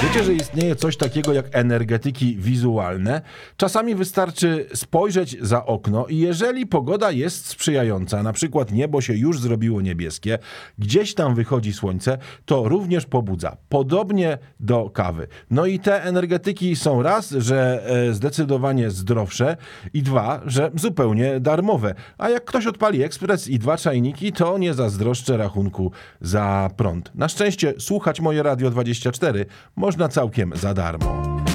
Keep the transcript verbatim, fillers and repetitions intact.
Wiecie, że istnieje coś takiego jak energetyki wizualne? Czasami wystarczy spojrzeć za okno i jeżeli pogoda jest sprzyjająca, na przykład niebo się już zrobiło niebieskie, gdzieś tam wychodzi słońce, to również pobudza. Podobnie do kawy. No i te energetyki są raz, że e, zdecydowanie zdrowsze i dwa, że zupełnie darmowe. A jak ktoś odpali ekspres i dwa czajniki, to nie zazdroszczę rachunku za prąd. Na szczęście słuchać moje Radio dwadzieścia cztery można całkiem za darmo.